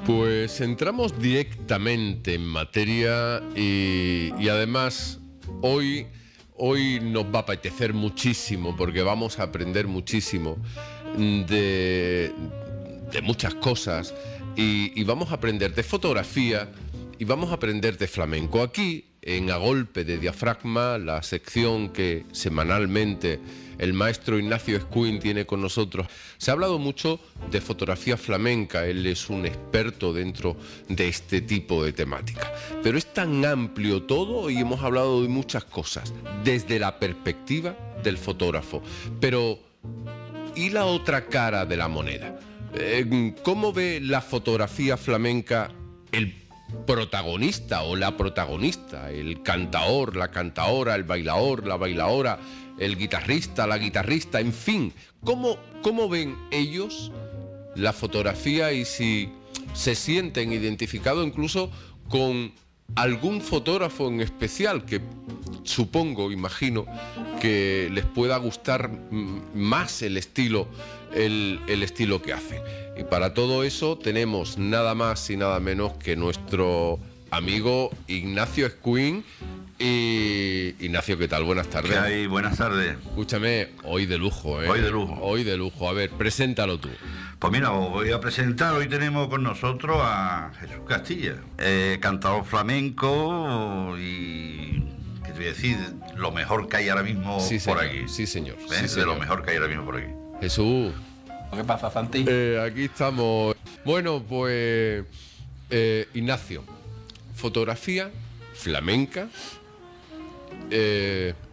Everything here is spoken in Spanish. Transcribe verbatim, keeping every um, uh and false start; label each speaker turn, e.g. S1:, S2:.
S1: Pues entramos directamente en materia y, y además hoy, hoy nos va a apetecer muchísimo porque vamos a aprender muchísimo de, de muchas cosas y, y vamos a aprender de fotografía y vamos a aprender de flamenco. Aquí, en A Golpe de Diafragma, la sección que semanalmente el maestro Ignacio Escuin tiene con nosotros, se ha hablado mucho de fotografía flamenca. Él es un experto dentro de este tipo de temática. Pero es tan amplio todo y hemos hablado de muchas cosas desde la perspectiva del fotógrafo. Pero, ¿y la otra cara de la moneda? Eh, ¿Cómo ve la fotografía flamenca el protagonista o la protagonista, el cantaor, la cantaora, el bailaor, la bailaora, el guitarrista, la guitarrista, en fin? ¿Cómo, cómo ven ellos la fotografía y si se sienten identificados incluso con algún fotógrafo en especial que supongo, imagino, que les pueda gustar más el estilo, el, el estilo que hacen? Y para todo eso tenemos nada más y nada menos que nuestro amigo Ignacio Escuin. Y Ignacio, ¿qué tal? Buenas tardes.
S2: ¿Qué hay? Buenas tardes.
S1: Escúchame, hoy de lujo, ¿eh?
S2: Hoy de lujo.
S1: Hoy de lujo. A ver, preséntalo tú.
S2: Pues mira, os voy a presentar, hoy tenemos con nosotros a Jesús Castilla, eh, cantador flamenco y, ¿qué te voy a decir? Lo mejor que hay ahora mismo
S1: Sí,
S2: por
S1: señor.
S2: aquí.
S1: Sí, señor.
S2: ¿Ves?
S1: Sí,
S2: De
S1: señor.
S2: lo mejor que hay ahora mismo por aquí.
S1: Jesús.
S3: ¿Qué pasa, Santi?
S1: Eh, aquí estamos. Bueno, pues eh, Ignacio, fotografía flamenca. Eh,